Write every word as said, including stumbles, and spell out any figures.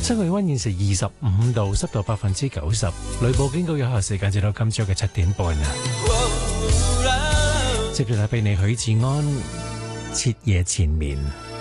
室外溫現時二十五度，濕度百分之九十，雷暴警告有效時間至到今朝嘅七點半啊！接住係俾你許志安徹夜纏綿。